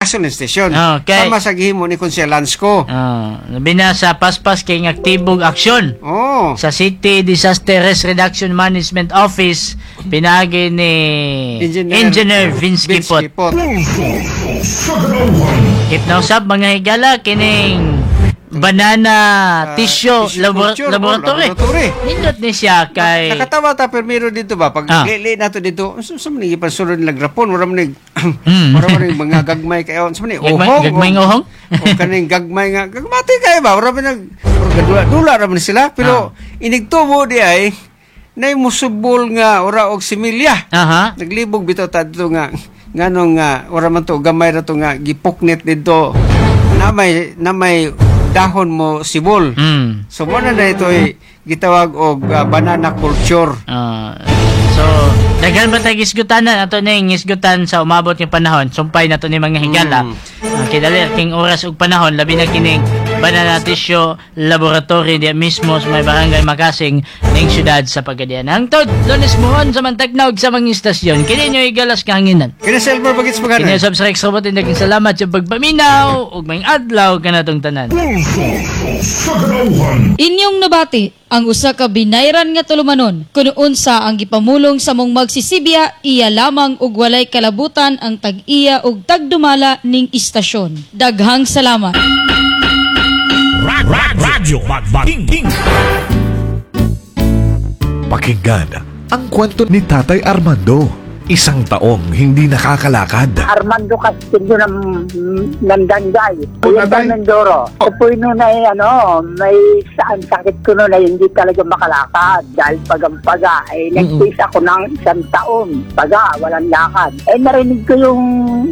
gasoline station. Okay. Sama sa gihimo ni Konselans ko. Labi na sa paspas kay ng aktibong aksyon. Oh. Sa City Disaster Risk Reduction Management Office, pinagi ni Engineer Vince Kipot. Kipnausap mga higala kining banana tissue laboratory. Nindot ni siya kay Nakatawa ta permiro dito ba pag lili nato dito. Sa man gipan sulod nagrapon wala man mga gagmay kayo. Sa man gagmay ohong. O kaning gagmay nga gagmati kayo ba? Wala man dula ra man sila pero inigtubo di ay nay musubol nga ora og similya. Naglibog bitaw ta dito nga nganong nga ora man to gamay ra to nga gipuknet dito na may dahon mo sibol. So mo na ito gitawag og banana culture. So daghan ba tayong isgutanan ato na yung isgutan sa umabot ng panahon sumpay na to ni mga higala. Kidali king oras ug panahon labi na kining banana tissue laboratory di mismo sa may barangay Makasing ning syudad sa Pagadian. Hangtod Lunes mohon sa mantagnaog sa mga istasyon kini nyo igalas kahanginan. Kini Silver Bagets maganan. Kini subscribe sa robot daghang salamat sa pagpaminaw ug may adlaw kanatong tanan. Inyong nabati ang usa ka binayran nga tulumanon kuno unsa ang gipamulong sa mong magsisibya iya lamang ug walay kalabutan ang tag-iya ug tagdumala ning istasyon. Daghang salamat. Radyo Magbating. Pakinggan ang kwento ni Tatay Armando. Isang taong hindi nakakalakad. Armando Castillo ng Danday. Kuya Mendoro. Ito po nun ay may saan sakit ko nun ay hindi talaga makalakad. Dahil pagampaga, nagpisa ko ng 1 taon. Paga, walang lakad. Narinig ko yung